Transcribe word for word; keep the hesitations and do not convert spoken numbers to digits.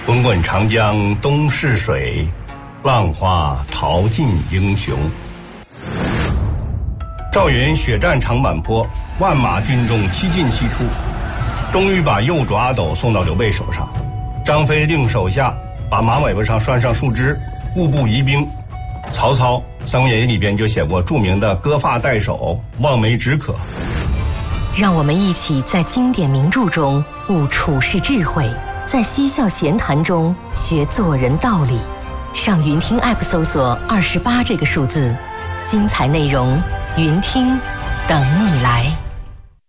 滚滚长江东逝水，浪花淘尽英雄。赵云血战长坂坡，万马军中七进七出，终于把右主阿斗送到刘备手上。张飞令手下把马尾巴上拴上树枝，固步疑兵。曹操《三国演义》里边就写过著名的割发代首，望梅止渴。 让我们一起在经典名著中悟处世智慧，在嬉笑闲谈中学做人道理。上云听 App 搜索二十八这个数字，精彩内容云听等你来。